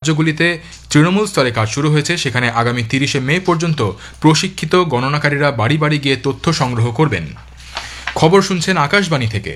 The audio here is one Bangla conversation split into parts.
রাজ্যগুলিতে তৃণমূল স্তরে কাজ শুরু হয়েছে, সেখানে আগামী 30 মে পর্যন্ত প্রশিক্ষিত গণনাকারীরা বাড়ি বাড়ি গিয়ে তথ্য সংগ্রহ করবেন। খবর শুনছেন আকাশবাণী থেকে।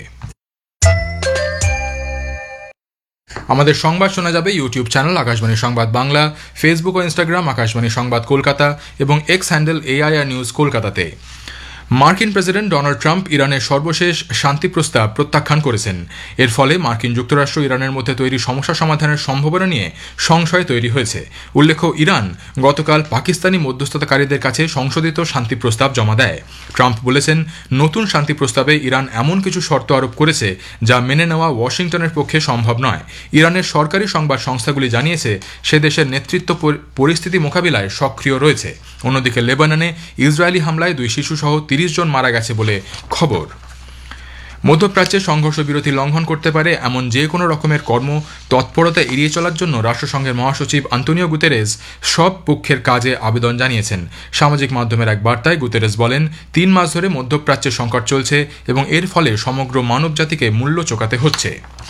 আমাদের সংবাদ শোনা যাবে ইউটিউব চ্যানেল আকাশবাণী সংবাদ বাংলা, ফেসবুক ও ইনস্টাগ্রাম আকাশবাণী সংবাদ কলকাতা এবং এক্স হ্যান্ডেল AIR নিউজ কলকাতাতে। মার্কিন প্রেসিডেন্ট ডোনাল্ড ট্রাম্প ইরানের সর্বশেষ শান্তি প্রস্তাব প্রত্যাখ্যান করেছেন। এর ফলে মার্কিন যুক্তরাষ্ট্র ইরানের মধ্যে তৈরি সমস্যা সমাধানের সম্ভাবনা নিয়ে সংশয় তৈরি হয়েছে। উল্লেখ্য, ইরান গতকাল পাকিস্তানি মধ্যস্থতাকারীদের কাছে সংশোধিত শান্তি প্রস্তাব জমা দেয়। ট্রাম্প বলেছেন, নতুন শান্তি প্রস্তাবে ইরান এমন কিছু শর্ত আরোপ করেছে যা মেনে নেওয়া ওয়াশিংটনের পক্ষে সম্ভব নয়। ইরানের সরকারি সংবাদ সংস্থাগুলি জানিয়েছে সে দেশের নেতৃত্ব পরিস্থিতি মোকাবিলায় সক্রিয় রয়েছে। অন্যদিকে লেবাননে ইসরায়েলি হামলায় 2 শিশুসহ 30 জন মারা গেছে বলে খবর। মধ্যপ্রাচ্যে সংঘর্ষ বিরতি লঙ্ঘন করতে পারে এমন যে কোনো রকমের কর্ম তৎপরতা এড়িয়ে চলার জন্য রাষ্ট্রসংঘের মহাসচিব আন্তোনিও গুতেরেস সব পক্ষের কাজে আবেদন জানিয়েছেন। সামাজিক মাধ্যমের এক বার্তায় গুতেরেস বলেন, 3 মাস ধরে মধ্যপ্রাচ্যে সংকট চলছে এবং এর ফলে সমগ্র মানবজাতিকে মূল্য চোকাতে হচ্ছে।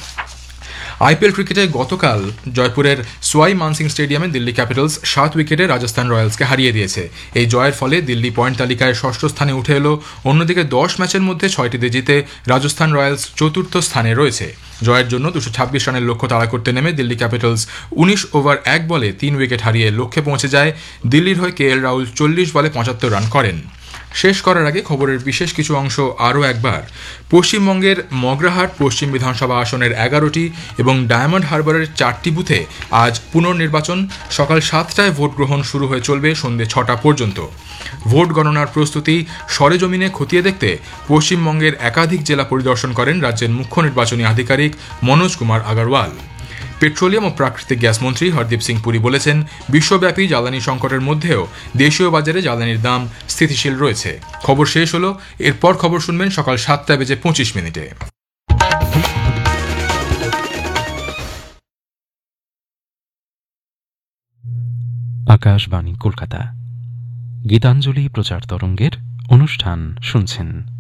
IPL ক্রিকেটে গতকাল জয়পুরের সোয়াই মানসিং স্টেডিয়ামে দিল্লি ক্যাপিটালস 7 উইকেটে রাজস্থান রয়্যালসকে হারিয়ে দিয়েছে। এই জয়ের ফলে দিল্লি পয়েন্ট তালিকায় 6ষ্ঠ স্থানে উঠে এলো। অন্যদিকে 10 ম্যাচের মধ্যে 6টিতে জিতে রাজস্থান রয়্যালস 4র্থ স্থানে রয়েছে। জয়ের জন্য 226 রানের লক্ষ্য তাড়া করতে নেমে দিল্লি ক্যাপিটালস 19 ওভার 1 বলে 3 উইকেট হারিয়ে লক্ষ্যে পৌঁছে যায়। দিল্লির হয়ে KL রাহুল 40 বলে 75 রান করেন। শেষ করার আগে খবরের বিশেষ কিছু অংশ আরও একবার। পশ্চিমবঙ্গের মগরাহাট পশ্চিম বিধানসভা আসনের 11টি এবং ডায়মন্ড হারবারের 4টি বুথে আজ পুনর্নির্বাচন। সকাল 7টায় ভোট গ্রহণ শুরু হয়ে চলবে সন্ধ্যে 6টা পর্যন্ত। ভোট গণনার প্রস্তুতি সরেজমিনে খতিয়ে দেখতে পশ্চিমবঙ্গের একাধিক জেলা পরিদর্শন করেন রাজ্যের মুখ্য নির্বাচনী আধিকারিক মনোজ কুমার আগরওয়াল। পেট্রোলিয়াম ও প্রাকৃতিক গ্যাস মন্ত্রী হরদীপ সিং পুরী বলেছেন, বিশ্বব্যাপী জ্বালানি সংকটের মধ্যেও দেশীয় বাজারে জ্বালানির দাম স্থিতিশীল রয়েছে। খবর শেষ হলো। এরপর খবর শুনবেন সকাল 7:25। আকাশবাণী কলকাতা, গীতাঞ্জলি প্রচার তরঙ্গের অনুষ্ঠান শুনছেন।